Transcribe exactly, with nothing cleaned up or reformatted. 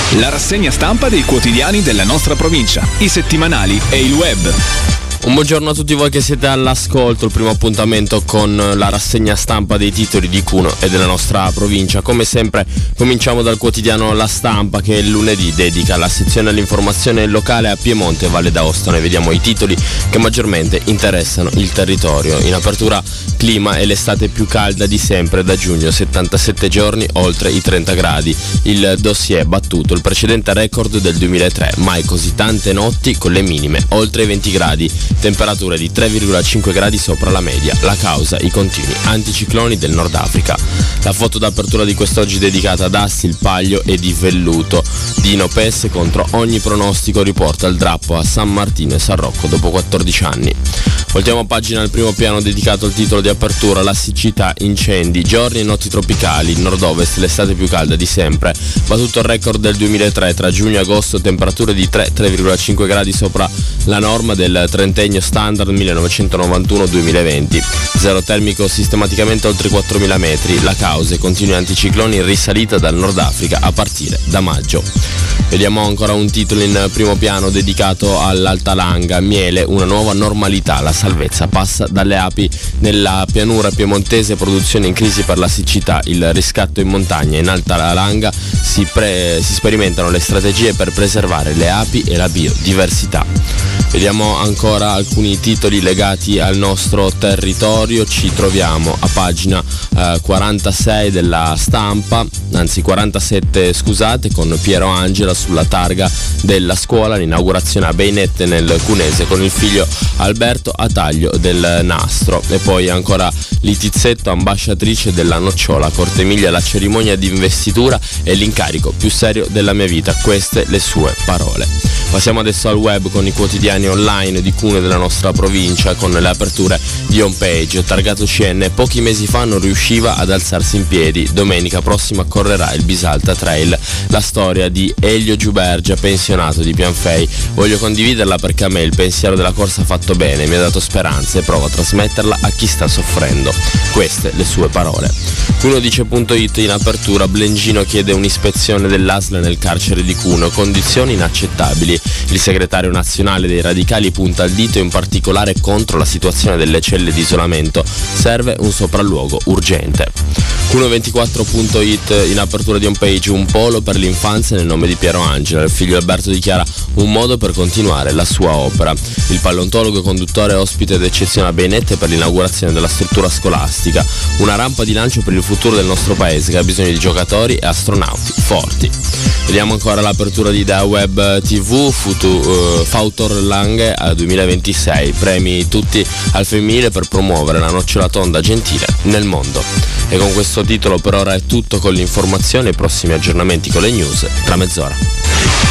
La rassegna stampa dei quotidiani della nostra provincia, i settimanali e il web. Un buongiorno a tutti voi che siete all'ascolto, il primo appuntamento con la rassegna stampa dei titoli di Cuneo e della nostra provincia. Come sempre cominciamo dal quotidiano La Stampa, che il lunedì dedica la sezione all'informazione locale a Piemonte e Valle d'Aosta. Ne vediamo i titoli che maggiormente interessano il territorio. In apertura clima e l'estate più calda di sempre da giugno, settantasette giorni oltre i trenta gradi. Il dossier battuto il precedente record del duemilatré, mai così tante notti con le minime oltre i venti gradi. Temperature di tre virgola cinque gradi sopra la media. La causa i continui anticicloni del Nord Africa. La foto d'apertura di quest'oggi dedicata ad Asti, il Paglio e di Velluto. Dino Pesse contro ogni pronostico riporta il drappo a San Martino e San Rocco dopo quattordici anni. Voltiamo pagina al primo piano dedicato al titolo di apertura: la siccità, incendi, giorni e notti tropicali. Il nord-ovest l'estate più calda di sempre. Battuto il record del duemilatré tra giugno e agosto, temperature di tre virgola cinque gradi sopra la norma del trentennio standard millenovecentonovantuno duemilaventi. Zero termico sistematicamente oltre i quattromila metri. La causa i continui anticicloni in risalita dal Nord Africa a partire da maggio. Vediamo ancora un titolo in primo piano dedicato all'Alta Langa. Miele, una nuova normalità. La salvezza passa dalle api nella pianura piemontese, produzione in crisi per la siccità. Il riscatto in montagna. In Alta Langa si, pre- si sperimentano le strategie per preservare le api e la biodiversità. Vediamo ancora alcuni titoli legati al nostro territorio. Ci troviamo a pagina eh, quarantasei della Stampa, anzi quarantasette scusate, con Piero Angela sulla targa della scuola, l'inaugurazione a Beinette nel Cunese con il figlio Alberto a taglio del nastro. E poi ancora Litizzetto, ambasciatrice della nocciola, Corte Emilia, la cerimonia di investitura è l'incarico più serio della mia vita, queste le sue parole. Passiamo adesso al web con i quotidiani online di Cuneo e della nostra provincia, con le aperture di homepage. Targato C N, pochi mesi fa non riusciva ad alzarsi in piedi, domenica prossima correrà il Bisalta Trail. La storia di Elio Giubergia, pensionato di Pianfei. Voglio condividerla perché a me il pensiero della corsa ha fatto bene, mi ha dato speranza e provo a trasmetterla a chi sta soffrendo. Queste le sue parole. Cuneo dice punto it in apertura: Blengino chiede un'ispezione dell'A S L nel carcere di Cuneo, condizioni inaccettabili. Il segretario nazionale dei radicali punta il dito in particolare contro la situazione delle celle di isolamento. Serve un sopralluogo urgente. Cuneo ventiquattro punto it in apertura di homepage: un polo per l'infanzia nel nome di Piero Angela. Il figlio Alberto dichiara un modo per continuare la sua opera. Il paleontologo conduttore ospite d'eccezione a Beinette per l'inaugurazione della struttura scolastica. Una rampa di lancio per il futuro del nostro paese che ha bisogno di giocatori e astronauti forti. Vediamo ancora l'apertura di Da Web tivù, Futu, uh, Fautor Lange a duemilaventisei, premi tutti al femminile per promuovere la nocciolatonda gentile nel mondo. E con questo titolo per ora è tutto con l'informazione, i prossimi aggiornamenti con le news tra mezz'ora.